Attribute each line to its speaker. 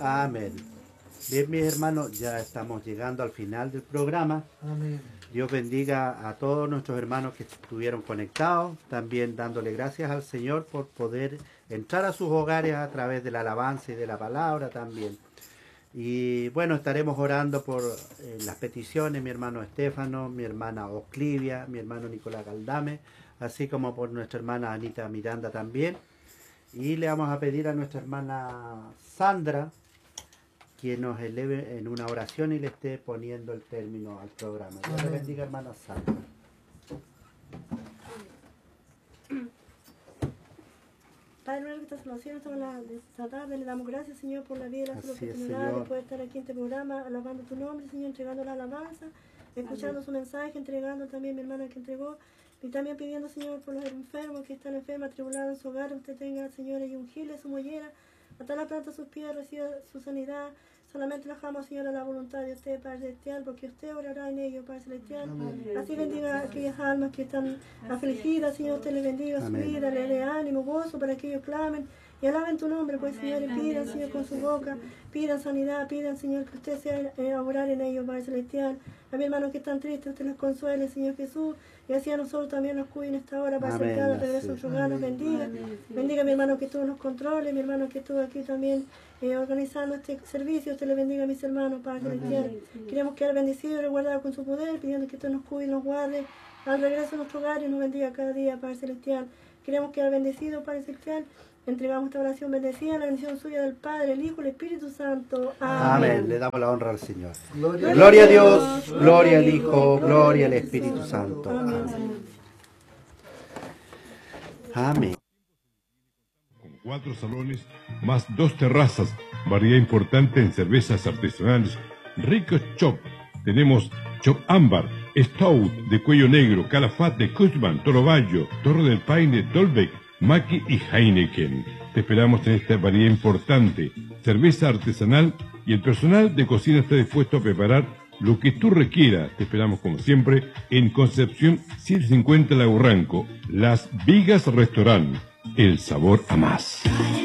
Speaker 1: Amén. Bien, mis hermanos, ya estamos llegando al final del programa.
Speaker 2: Amén.
Speaker 1: Dios bendiga a todos nuestros hermanos que estuvieron conectados, también dándole gracias al Señor por poder entrar a sus hogares a través de la alabanza y de la palabra también. Y bueno, estaremos orando por las peticiones, mi hermano Estefano, mi hermana Oclivia, mi hermano Nicolás Galdame, así como por nuestra hermana Anita Miranda también. Y le vamos a pedir a nuestra hermana Sandra que nos eleve en una oración y le esté poniendo el término al programa. Dios le bendiga, hermana Sandra.
Speaker 3: Padre nuestro que estás en los cielos, esta tarde le damos gracias, Señor, por la vida y la salud
Speaker 1: Así
Speaker 3: que
Speaker 1: es,
Speaker 3: nos da,
Speaker 1: Señor.
Speaker 3: de poder estar aquí en este programa, alabando tu nombre, Señor, entregando la alabanza, escuchando su mensaje, entregando también a mi hermana que entregó, y también pidiendo, Señor, por los enfermos que están enfermos, atribulados en su hogar, usted tenga, Señor, y ungirle su mollera, hasta la planta de sus pies, reciba su sanidad. Solamente dejamos, Señor, a la voluntad de usted, Padre Celestial, porque usted orará en ellos, Padre Celestial. Amén. Así bendiga a aquellas almas que están afligidas, Señor, usted les bendiga su vida, le dé ánimo, gozo para que ellos clamen y alaben tu nombre, pues, Señor, y pidan, Señor, con su boca, pidan sanidad, pidan, Señor, que usted sea a orar en ellos, Padre Celestial. A mis hermanos que están tristes, usted los consuele, Señor Jesús, y así a nosotros también nos cuide en esta hora, Padre Celestial, regreso a su hogar, nos bendiga. Bendiga a mi hermano que estuvo en los controles, mi hermano que estuvo aquí también organizando este servicio, usted le bendiga a mis hermanos, Padre Celestial. Queremos quedar bendecidos y resguardados con su poder, pidiendo que usted nos cuide y nos guarde al regreso a nuestro hogar y nos bendiga cada día, Padre Celestial. Queremos quedar bendecidos, Padre Celestial. Entregamos esta oración bendecida, la bendición suya del Padre, el Hijo, el Espíritu Santo. Amén.
Speaker 1: Amén. Le damos la honra al Señor. Gloria a Dios, gloria al Hijo, gloria al Espíritu Santo. Amén. Amén.
Speaker 4: Con 4 salones, más 2 terrazas, variedad importante en cervezas artesanales, ricos chop. Tenemos chop ámbar, stout de cuello negro, calafate, Cushman, Toro Bayo, Torre del Paine, Dolbeck, Maki y Heineken. Te esperamos en esta variedad importante, cerveza artesanal, y el personal de cocina está dispuesto a preparar lo que tú requieras. Te esperamos como siempre en Concepción 750 Lago Ranco, Las Vigas Restaurant, el sabor a más.